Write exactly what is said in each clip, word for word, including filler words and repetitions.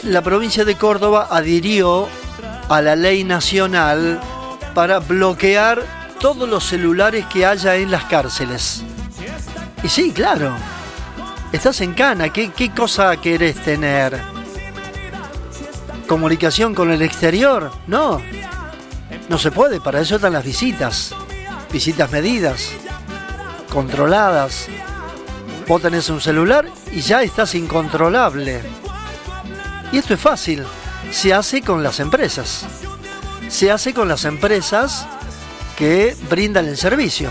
la provincia de Córdoba adhirió a la ley nacional para bloquear todos los celulares que haya en las cárceles. Y sí, claro, estás en cana, ¿qué, qué cosa querés tener? ¿Comunicación con el exterior? No, no se puede, para eso están las visitas, visitas medidas, controladas. Vos tenés un celular y ya estás incontrolable. Y esto es fácil, se hace con las empresas. Se hace con las empresas que brindan el servicio.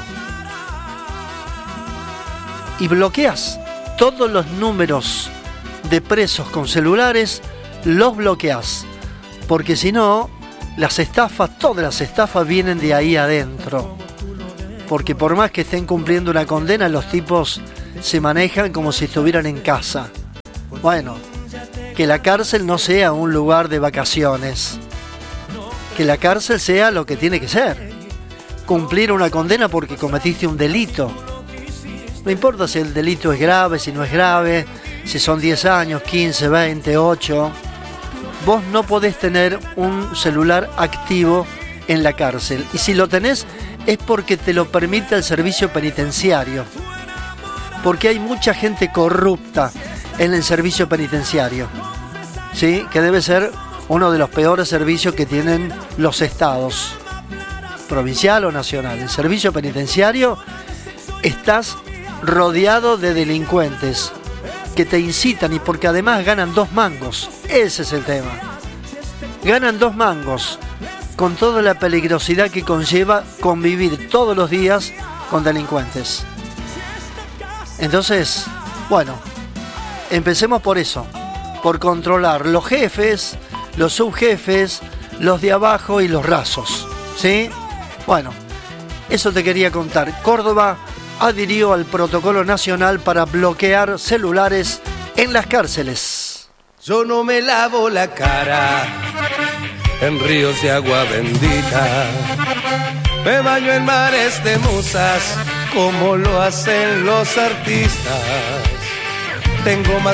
Y bloqueas todos los números de presos con celulares, los bloqueas. Porque si no, las estafas, todas las estafas vienen de ahí adentro. Porque por más que estén cumpliendo una condena, los tipos se manejan como si estuvieran en casa. Bueno, que la cárcel no sea un lugar de vacaciones. Que la cárcel sea lo que tiene que ser. Cumplir una condena porque cometiste un delito. No importa si el delito es grave, si no es grave, si son diez años, quince, veinte, ocho. Vos no podés tener un celular activo en la cárcel. Y si lo tenés es porque te lo permite el servicio penitenciario. Porque hay mucha gente corrupta en el servicio penitenciario, ¿sí? Que debe ser uno de los peores servicios que tienen los estados, provincial o nacional. El servicio penitenciario, estás rodeado de delincuentes que te incitan y porque además ganan dos mangos. Ese es el tema. Ganan dos mangos con toda la peligrosidad que conlleva convivir todos los días con delincuentes. Entonces, bueno, empecemos por eso, por controlar los jefes, los subjefes, los de abajo y los rasos, ¿sí? Bueno, eso te quería contar. Córdoba adhirió al protocolo nacional para bloquear celulares en las cárceles. Yo no me lavo la cara en ríos de agua bendita, me baño en mares de musas como lo hacen los artistas. Tengo más